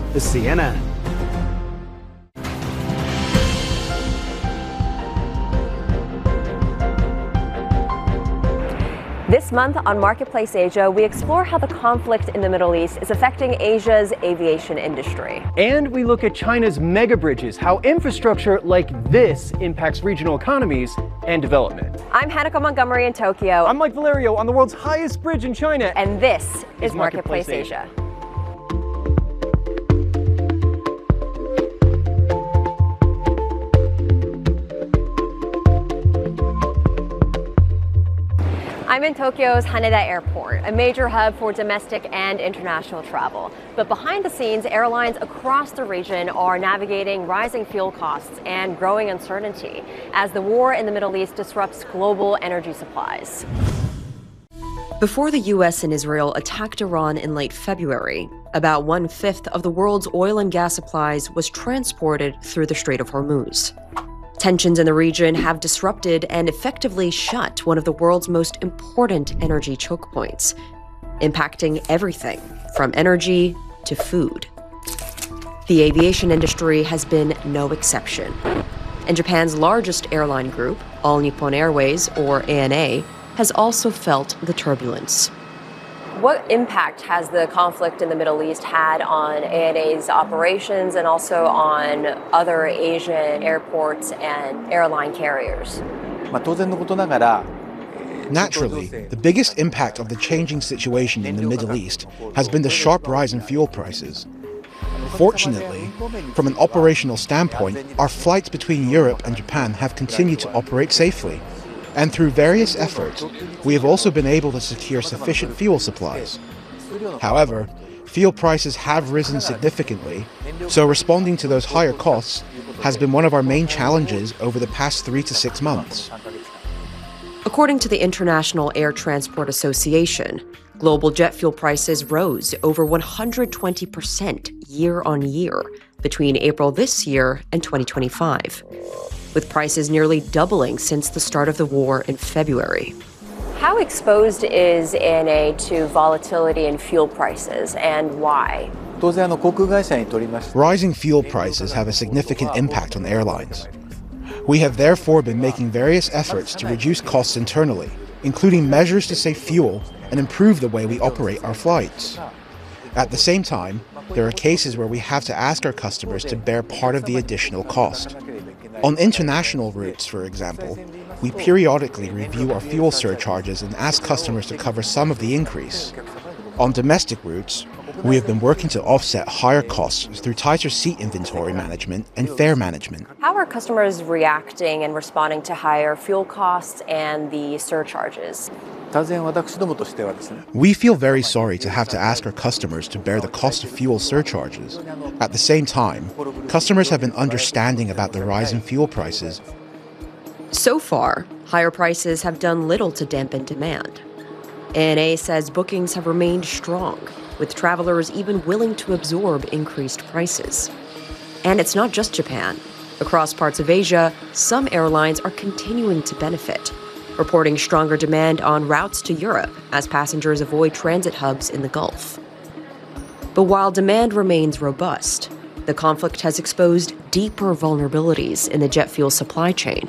CNN. This month on Marketplace Asia, we explore how the conflict in the Middle East is affecting Asia's aviation industry. And we look at China's mega bridges, how infrastructure like this impacts regional economies and development. I'm Hanukkah Montgomery in Tokyo. I'm Mike Valerio on the world's highest bridge in China. And this is Marketplace Asia. I'm in Tokyo's Haneda Airport, a major hub for domestic and international travel. But behind the scenes, airlines across the region are navigating rising fuel costs and growing uncertainty as the war in the Middle East disrupts global energy supplies. Before the U.S. and Israel attacked Iran in late February, about 1/5 of the world's oil and gas supplies was transported through the Strait of Hormuz. Tensions in the region have disrupted and effectively shut one of the world's most important energy choke points, impacting everything from energy to food. The aviation industry has been no exception. And Japan's largest airline group, All Nippon Airways, or ANA, has also felt the turbulence. What impact has the conflict in the Middle East had on ANA's operations and also on other Asian airports and airline carriers? Naturally, the biggest impact of the changing situation in the Middle East has been the sharp rise in fuel prices. Fortunately, from an operational standpoint, our flights between Europe and Japan have continued to operate safely. And through various efforts, we have also been able to secure sufficient fuel supplies. However, fuel prices have risen significantly, so responding to those higher costs has been one of our main challenges over the past 3 to 6 months. According to the International Air Transport Association, global jet fuel prices rose over 120% year on year between April this year and 2025. With prices nearly doubling since the start of the war in February. How exposed is ANA to volatility in fuel prices and why? Rising fuel prices have a significant impact on airlines. We have therefore been making various efforts to reduce costs internally, including measures to save fuel and improve the way we operate our flights. At the same time, there are cases where we have to ask our customers to bear part of the additional cost. On international routes, for example, we periodically review our fuel surcharges and ask customers to cover some of the increase. On domestic routes, we have been working to offset higher costs through tighter seat inventory management and fare management. How are customers reacting and responding to higher fuel costs and the surcharges? We feel very sorry to have to ask our customers to bear the cost of fuel surcharges. At the same time, customers have been understanding about the rise in fuel prices. So far, higher prices have done little to dampen demand. ANA says bookings have remained strong, with travelers even willing to absorb increased prices. And it's not just Japan. Across parts of Asia, some airlines are continuing to benefit, reporting stronger demand on routes to Europe as passengers avoid transit hubs in the Gulf. But while demand remains robust, the conflict has exposed deeper vulnerabilities in the jet fuel supply chain.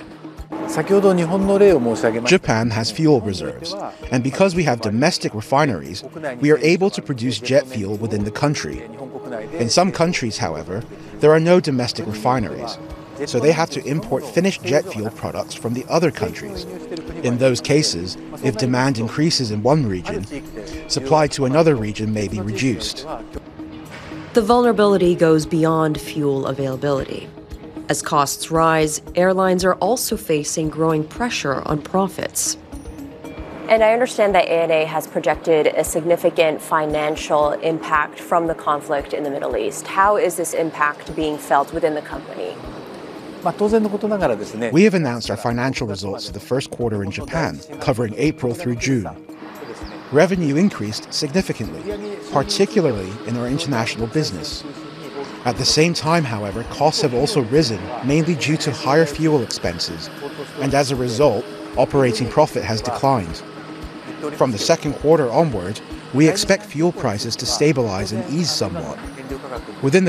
Japan has fuel reserves, and because we have domestic refineries, we are able to produce jet fuel within the country. In some countries, however, there are no domestic refineries, so they have to import finished jet fuel products from the other countries. In those cases, if demand increases in one region, supply to another region may be reduced. The vulnerability goes beyond fuel availability. As costs rise, airlines are also facing growing pressure on profits. And I understand that ANA has projected a significant financial impact from the conflict in the Middle East. How is this impact being felt within the company? We have announced our financial results for the first quarter in Japan, covering April through June. Revenue increased significantly, particularly in our international business. At the same time, however, costs have also risen, mainly due to higher fuel expenses, and as a result, operating profit has declined. From the second quarter onward, we expect fuel prices to stabilize and ease somewhat. Within the